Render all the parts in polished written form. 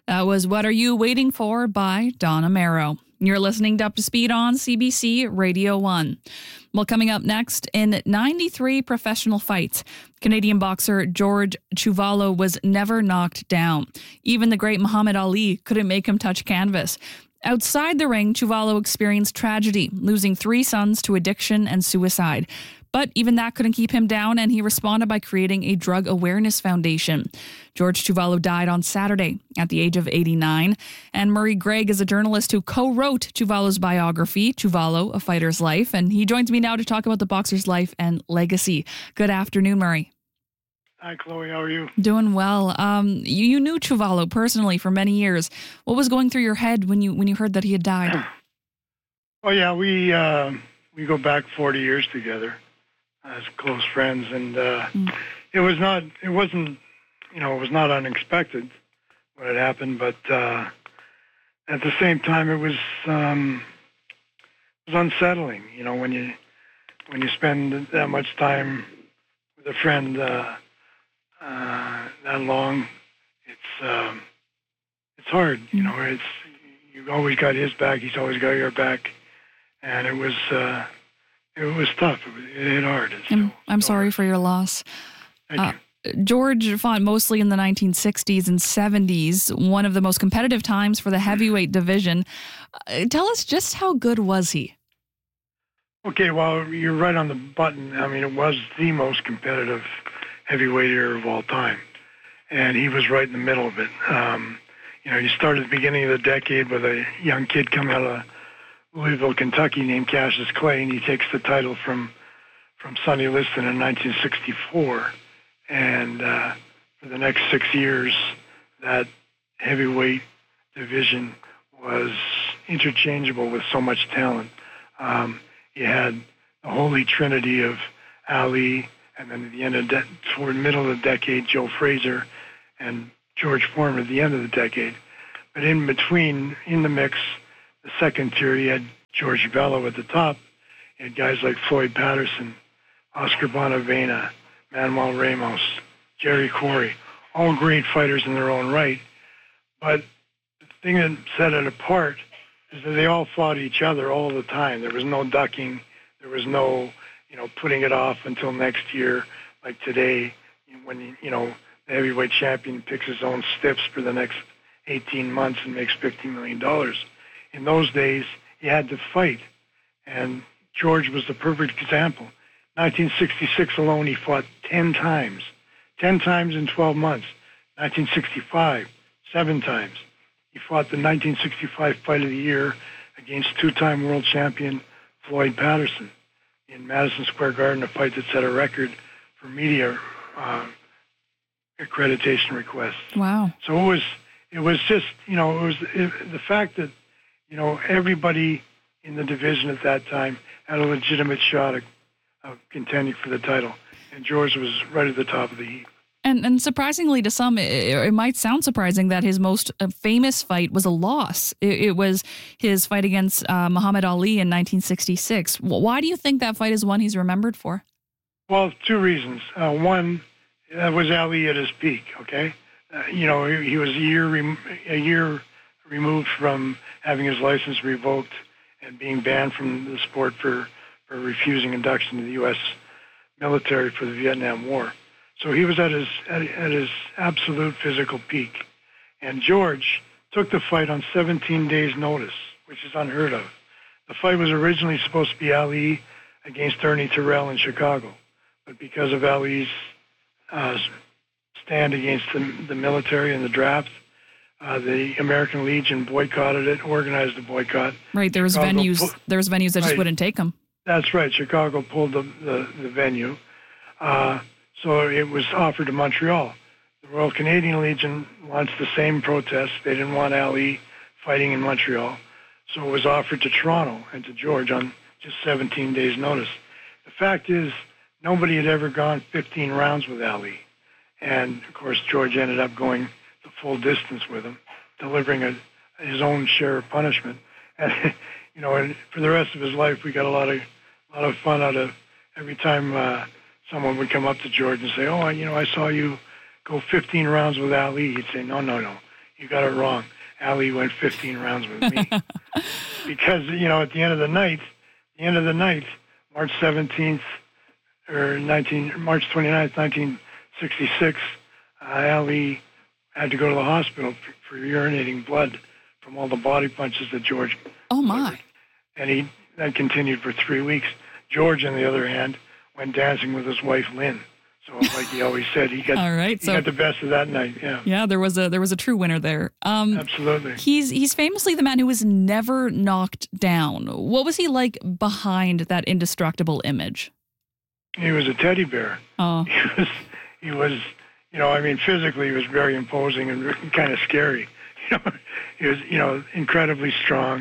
That was What Are You Waiting For by Don Amaro. You're listening to Up to Speed on CBC Radio 1. Well, coming up next, in 93 professional fights, Canadian boxer George Chuvalo was never knocked down. Even the great Muhammad Ali couldn't make him touch canvas. Outside the ring, Chuvalo experienced tragedy, losing 3 sons to addiction and suicide. But even that couldn't keep him down, and he responded by creating a drug awareness foundation. George Chuvalo died on Saturday at the age of 89. And Murray Gregg is a journalist who co-wrote Chuvalo's biography, Chuvalo, A Fighter's Life. And he joins me now to talk about the boxer's life and legacy. Good afternoon, Murray. Hi, Chloe. How are you? Doing well. You knew Chuvalo personally for many years. What was going through your head when you heard that he had died? Oh, yeah. We go back 40 years together as close friends, and it was not unexpected when it happened, but at the same time, it was unsettling. You know, when you spend that much time with a friend that long, it's hard. You know, you've always got his back, he's always got your back, and it was tough. It hit hard. I'm sorry for your loss. Thank you. George fought mostly in the 1960s and 70s, one of the most competitive times for the heavyweight division. Tell us, just how good was he? Okay, well, you're right on the button. I mean, it was the most competitive heavyweighter of all time, and he was right in the middle of it. You started at the beginning of the decade with a young kid coming out of Louisville, Kentucky, named Cassius Clay, and he takes the title from Sonny Liston in 1964. And for the next 6 years, that heavyweight division was interchangeable with so much talent. You had the holy trinity of Ali, and then at the end of toward the middle of the decade, Joe Frazier and George Foreman at the end of the decade. But in between, in the mix, the second tier, you had George Bello at the top. You had guys like Floyd Patterson, Oscar Bonavena, Manuel Ramos, Jerry Corey, all great fighters in their own right. But the thing that set it apart is that they all fought each other all the time. There was no ducking. There was no, putting it off until next year, like today, when, the heavyweight champion picks his own stiffs for the next 18 months and makes $50 million. In those days, you had to fight. And George was the perfect example. 1966 alone, he fought 10 times. 10 times in 12 months. 1965, 7 times. He fought the 1965 Fight of the Year against two-time world champion Floyd Patterson in Madison Square Garden, a fight that set a record for media accreditation requests. Wow. So it was just, the fact that, everybody in the division at that time had a legitimate shot of contending for the title. And George was right at the top of the heap. And surprisingly to some, it might sound surprising that his most famous fight was a loss. It was his fight against Muhammad Ali in 1966. Why do you think that fight is one he's remembered for? Well, 2 reasons. One, that was Ali at his peak, okay? He was a year removed from having his license revoked and being banned from the sport for refusing induction to the U.S. military for the Vietnam War. So he was at his absolute physical peak. And George took the fight on 17 days' notice, which is unheard of. The fight was originally supposed to be Ali against Ernie Terrell in Chicago. But because of Ali's stand against the military and the draft, the American Legion boycotted it, organized a boycott. Right, there was venues that just wouldn't take him. That's right. Chicago pulled the venue. So it was offered to Montreal. The Royal Canadian Legion launched the same protest. They didn't want Ali fighting in Montreal. So it was offered to Toronto and to George on just 17 days' notice. The fact is, nobody had ever gone 15 rounds with Ali. And, of course, George ended up going the full distance with him, delivering his own share of punishment. And, and for the rest of his life, we got a lot of fun out of every time someone would come up to George and say, "Oh, I saw you go 15 rounds with Ali." He'd say, "No. You got it wrong. Ali went 15 rounds with me. Because, you know, at the end of the night, March 17th, or March 29th, 1966, Ali had to go to the hospital for urinating blood from all the body punches that George my. And that continued for 3 weeks. George, on the other hand, went dancing with his wife, Lynn. So, like he always said, he got the best of that night. Yeah. Yeah, there was a true winner there. Absolutely. He's famously the man who was never knocked down. What was he like behind that indestructible image? He was a teddy bear. Oh. He was, you know, I mean, physically he was very imposing and kind of scary. You know, he was, you know, incredibly strong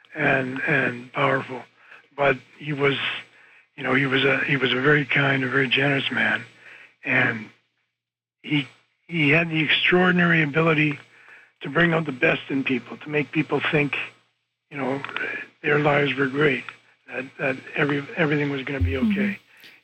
and powerful. But he was, you know, he was a very kind, a very generous man. And he had the extraordinary ability to bring out the best in people, to make people think, you know, their lives were great, that everything was going to be okay.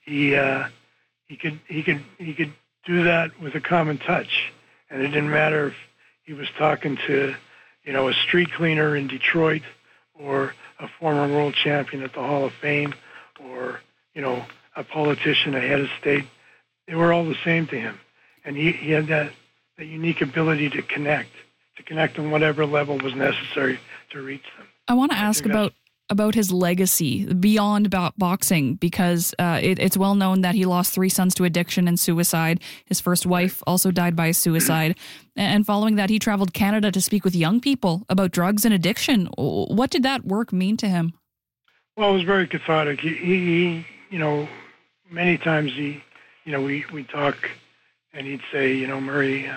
Mm-hmm. He could do that with a common touch, and it didn't matter if he was talking to, you know, a street cleaner in Detroit, or a former world champion at the Hall of Fame, or, you know, a politician, a head of state. They were all the same to him. And he had that unique ability to connect on whatever level was necessary to reach them. I want to ask about his legacy beyond boxing, because it's well known that he lost 3 sons to addiction and suicide. His first wife also died by suicide. And following that, he traveled Canada to speak with young people about drugs and addiction. What did that work mean to him? Well, it was very cathartic. He you know, many times you know, we talk, and he'd say, you know, Murray,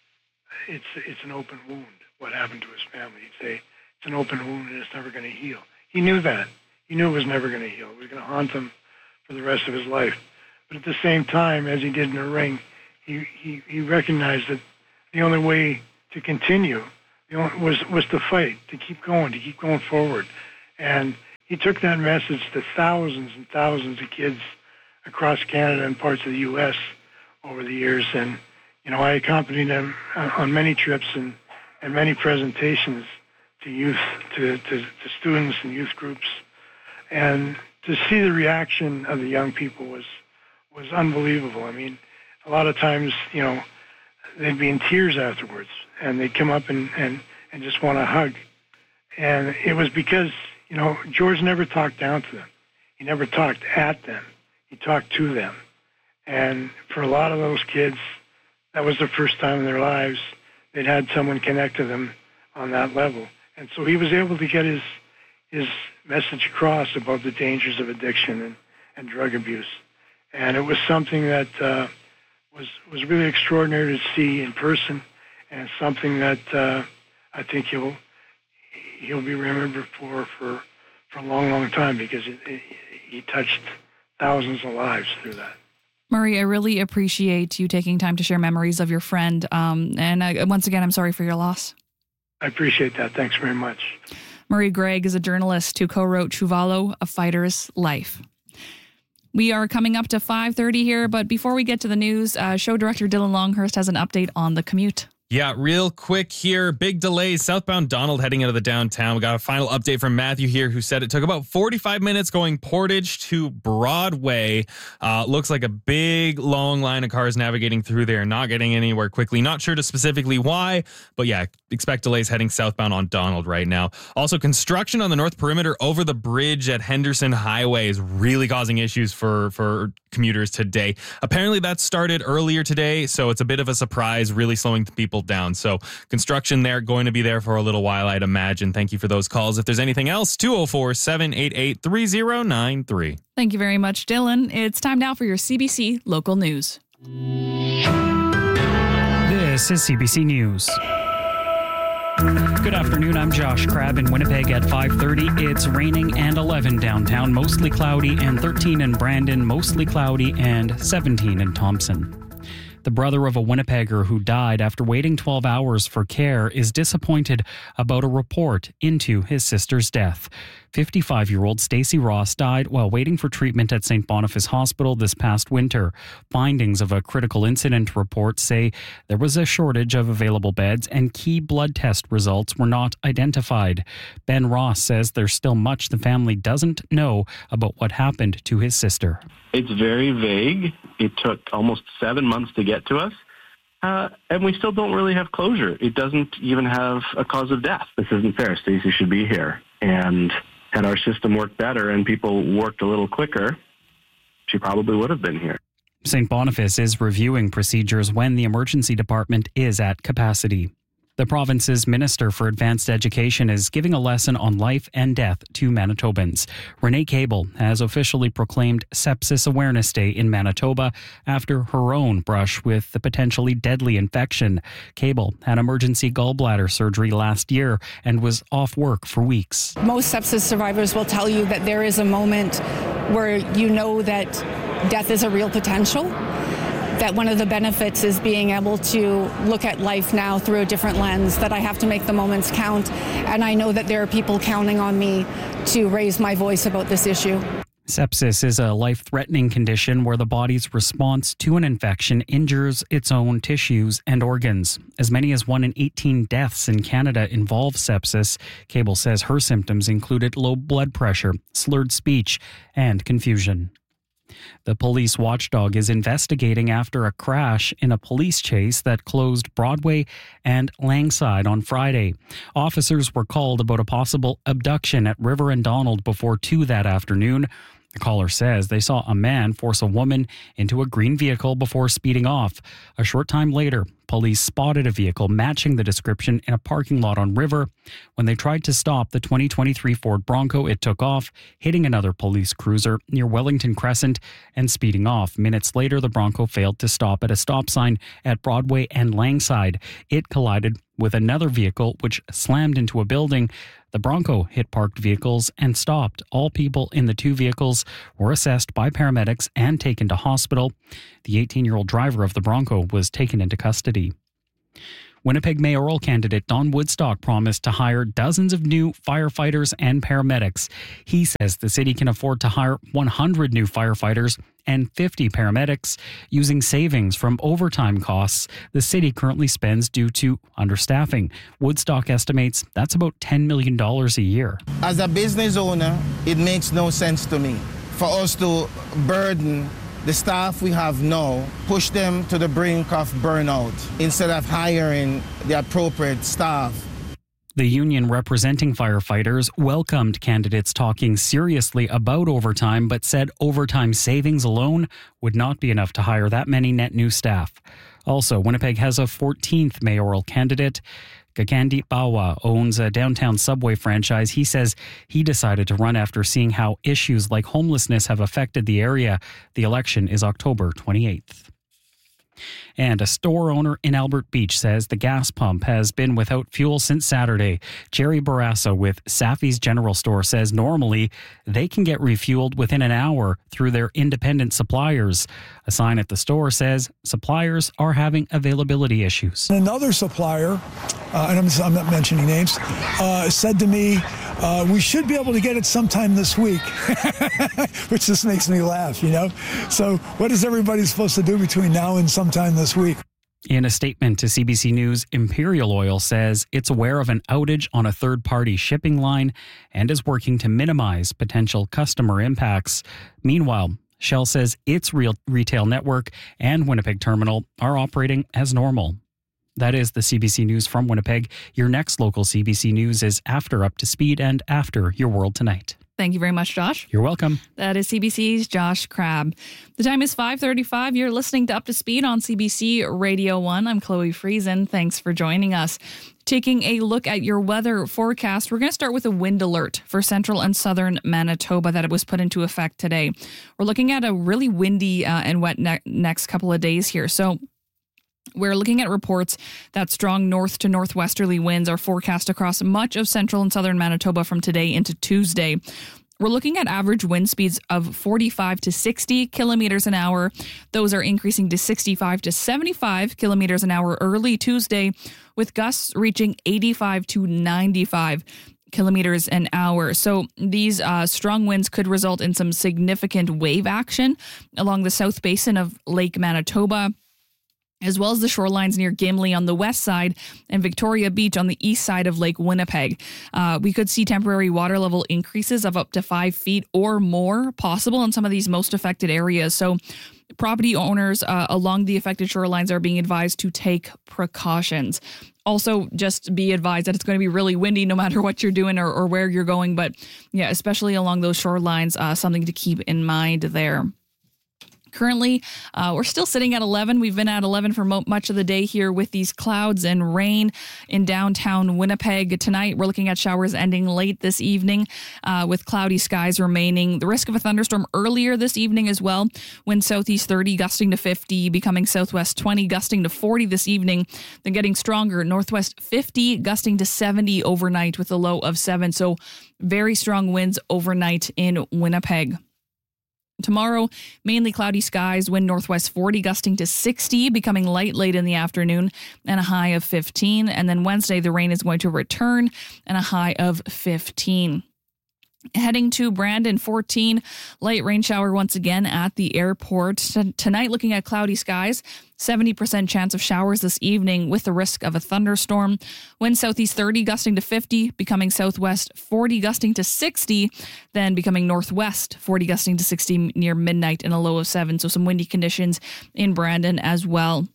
it's an open wound, what happened to his family. He'd say, it's an open wound and it's never going to heal. He knew that. He knew it was never going to heal. It was going to haunt him for the rest of his life. But at the same time, as he did in the ring, he recognized that the only way to continue was to fight, to keep going forward. And he took that message to thousands and thousands of kids across Canada and parts of the U.S. over the years. And, you know, I accompanied him on many trips and many presentations to youth, to students and youth groups. And to see the reaction of the young people was unbelievable. I mean, a lot of times, you know, they'd be in tears afterwards, and they'd come up and just want a hug. And it was because, you know, George never talked down to them. He never talked at them. He talked to them. And for a lot of those kids, that was the first time in their lives they'd had someone connect to them on that level. And so he was able to get his message across about the dangers of addiction and drug abuse. And it was something that was really extraordinary to see in person, and something that I think he'll be remembered for a long, long time, because he touched thousands of lives through that. Murray, I really appreciate you taking time to share memories of your friend. And once again, I'm sorry for your loss. I appreciate that. Thanks very much. Murray Greig is a journalist who co-wrote Chuvalo, A Fighter's Life. We are coming up to 5:30 here, but before we get to the news, show director Dylan Longhurst has an update on the commute. Yeah, real quick here. Big delays. Southbound Donald heading out of the downtown. We got a final update from Matthew here, who said it took about 45 minutes going Portage to Broadway. Looks like a big, long line of cars navigating through there, not getting anywhere quickly. Not sure to specifically why, but yeah, expect delays heading southbound on Donald right now. Also, construction on the north perimeter over the bridge at Henderson Highway is really causing issues for commuters today. Apparently that started earlier today, so it's a bit of a surprise, really slowing people down. So construction there going to be there for a little while, I'd imagine. Thank you for those calls. If there's anything else, 204-788-3093. Thank you very much, Dylan. It's time now for your CBC local news. This is CBC News. Good afternoon, I'm Josh Crabb in Winnipeg at 5:30. It's raining and 11 downtown, mostly cloudy, and 13 in Brandon, mostly cloudy, and 17 in Thompson. The brother of a Winnipegger who died after waiting 12 hours for care is disappointed about a report into his sister's death. 55-year-old Stacey Ross died while waiting for treatment at St. Boniface Hospital this past winter. Findings of a critical incident report say there was a shortage of available beds and key blood test results were not identified. Ben Ross says there's still much the family doesn't know about what happened to his sister. It's very vague. It took almost 7 months to get to us. And we still don't really have closure. It doesn't even have a cause of death. This isn't fair. Stacey should be here. And had our system worked better and people worked a little quicker, she probably would have been here. St. Boniface is reviewing procedures when the emergency department is at capacity. The province's Minister for Advanced Education is giving a lesson on life and death to Manitobans. Renee Cable has officially proclaimed Sepsis Awareness Day in Manitoba after her own brush with the potentially deadly infection. Cable had emergency gallbladder surgery last year and was off work for weeks. Most sepsis survivors will tell you that there is a moment where you know that death is a real potential. That one of the benefits is being able to look at life now through a different lens, that I have to make the moments count, and I know that there are people counting on me to raise my voice about this issue. Sepsis is a life-threatening condition where the body's response to an infection injures its own tissues and organs. As many as 1 in 18 deaths in Canada involve sepsis. Cable says her symptoms included low blood pressure, slurred speech, and confusion. The police watchdog is investigating after a crash in a police chase that closed Broadway and Langside on Friday. Officers were called about a possible abduction at River and Donald before 2 that afternoon. The caller says they saw a man force a woman into a green vehicle before speeding off. A short time later, police spotted a vehicle matching the description in a parking lot on River. When they tried to stop the 2023 Ford Bronco, it took off, hitting another police cruiser near Wellington Crescent and speeding off. Minutes later, the Bronco failed to stop at a stop sign at Broadway and Langside. It collided with another vehicle, which slammed into a building. The Bronco hit parked vehicles and stopped. All people in the 2 vehicles were assessed by paramedics and taken to hospital. The 18-year-old driver of the Bronco was taken into custody. Winnipeg mayoral candidate Don Woodstock promised to hire dozens of new firefighters and paramedics. He says the city can afford to hire 100 new firefighters and 50 paramedics using savings from overtime costs the city currently spends due to understaffing. Woodstock estimates that's about $10 million a year. As a business owner, it makes no sense to me for us to burden the staff we have now, push them to the brink of burnout instead of hiring the appropriate staff. The union representing firefighters welcomed candidates talking seriously about overtime, but said overtime savings alone would not be enough to hire that many net new staff. Also, Winnipeg has a 14th mayoral candidate. Gagandit Bawa owns a downtown Subway franchise. He says he decided to run after seeing how issues like homelessness have affected the area. The election is October 28th. And a store owner in Albert Beach says the gas pump has been without fuel since Saturday. Jerry Barrasso with Safi's General Store says normally they can get refueled within an hour through their independent suppliers. A sign at the store says suppliers are having availability issues. Another supplier, and I'm not mentioning names, said to me, we should be able to get it sometime this week, which just makes me laugh, you know? So what is everybody supposed to do between now and sometime this week? In a statement to CBC News, Imperial Oil says it's aware of an outage on a third-party shipping line and is working to minimize potential customer impacts. Meanwhile, Shell says its retail network and Winnipeg terminal are operating as normal. That is the CBC News from Winnipeg. Your next local CBC News is after Up to Speed and after Your World Tonight. Thank you very much, Josh. You're welcome. That is CBC's Josh Crabb. The time is 5:35. You're listening to Up to Speed on CBC Radio 1. I'm Chloe Friesen. Thanks for joining us. Taking a look at your weather forecast, we're going to start with a wind alert for central and southern Manitoba that was put into effect today. We're looking at a really windy and wet next couple of days here. So we're looking at reports that strong north to northwesterly winds are forecast across much of central and southern Manitoba from today into Tuesday. we're looking at average wind speeds of 45 to 60 kilometers an hour. Those are increasing to 65 to 75 kilometers an hour early Tuesday, with gusts reaching 85 to 95 kilometers an hour. So these strong winds could result in some significant wave action along the south basin of Lake Manitoba, as well as the shorelines near Gimli on the west side and Victoria Beach on the east side of Lake Winnipeg. We could see temporary water level increases of up to 5 feet or more possible in some of these most affected areas. So property owners along the affected shorelines are being advised to take precautions. Also, just be advised that it's going to be really windy no matter what you're doing or where you're going. But yeah, especially along those shorelines, something to keep in mind there. Currently, we're still sitting at 11. We've been at 11 for much of the day here with these clouds and rain in downtown Winnipeg. Tonight, we're looking at showers ending late this evening with cloudy skies remaining. The risk of a thunderstorm earlier this evening as well. Wind southeast 30 gusting to 50, becoming southwest 20 gusting to 40 this evening. Then getting stronger, northwest 50 gusting to 70 overnight with a low of 7. So very strong winds overnight in Winnipeg. Tomorrow, mainly cloudy skies, wind northwest 40 gusting to 60, becoming light late in the afternoon and a high of 15. And then Wednesday, the rain is going to return and a high of 15. Heading to Brandon, 14, light rain shower once again at the airport. Tonight, looking at cloudy skies, 70% chance of showers this evening with the risk of a thunderstorm. Wind southeast 30 gusting to 50, becoming southwest 40 gusting to 60, then becoming northwest 40 gusting to 60 near midnight and a low of 7. So some windy conditions in Brandon as well.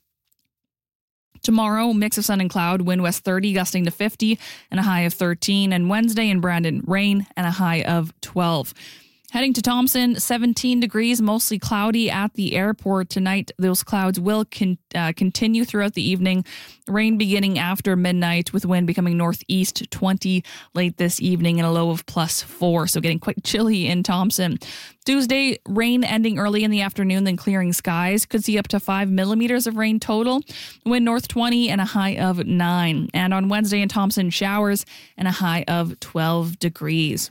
Tomorrow, mix of sun and cloud, wind west 30 gusting to 50 and a high of 13. And Wednesday in Brandon, rain and a high of 12. Heading to Thompson, 17 degrees, mostly cloudy at the airport tonight. Those clouds will continue throughout the evening. Rain beginning after midnight with wind becoming northeast 20 late this evening and a low of +4. So getting quite chilly in Thompson. Tuesday, rain ending early in the afternoon, then clearing skies. Could see up to 5 millimeters of rain total. Wind north 20 and a high of 9. And on Wednesday in Thompson, showers and a high of 12 degrees.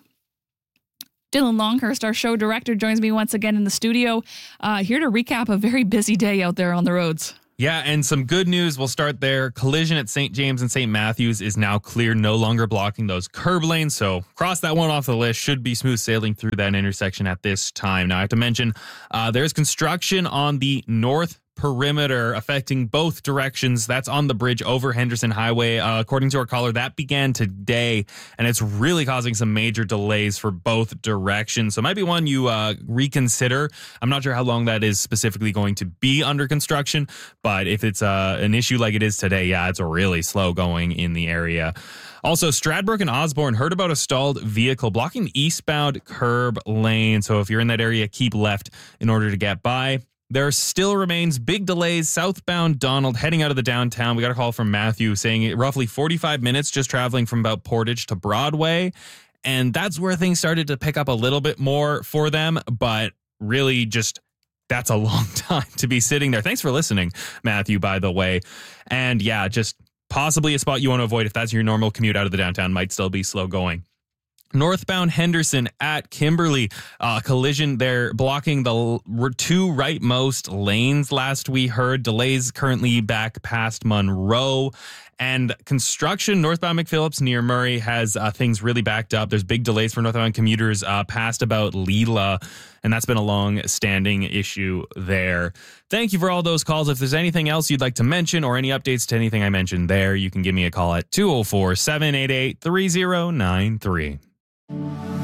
Dylan Longhurst, our show director, joins me once again in the studio, here to recap a very busy day out there on the roads. Yeah, and some good news. We'll start there. Collision at St. James and St. Matthews is now clear, no longer blocking those curb lanes. So cross that one off the list. Should be smooth sailing through that intersection at this time. Now, I have to mention there's construction on the north perimeter affecting both directions. That's on the bridge over Henderson Highway. According to our caller, that began today, and it's really causing some major delays for both directions. So it might be one you reconsider. I'm not sure how long that is specifically going to be under construction, but if it's an issue like it is today, yeah, it's really slow going in the area. Also, Stradbrook and Osborne heard about a stalled vehicle blocking the eastbound curb lane. So if you're in that area, keep left in order to get by. There still remains big delays southbound Donald heading out of the downtown. We got a call from Matthew saying roughly 45 minutes just traveling from about Portage to Broadway. And that's where things started to pick up a little bit more for them. But really just that's a long time to be sitting there. Thanks for listening, Matthew, by the way. And yeah, just possibly a spot you want to avoid if that's your normal commute out of the downtown. Might still be slow going. Northbound Henderson at Kimberly, collision there blocking the two rightmost lanes last we heard. Delays currently back past Monroe. And construction northbound McPhillips near Murray has things really backed up. There's big delays for northbound commuters past about Leela, and that's been a long-standing issue there. Thank you for all those calls. If there's anything else you'd like to mention or any updates to anything I mentioned there, you can give me a call at 204-788-3093.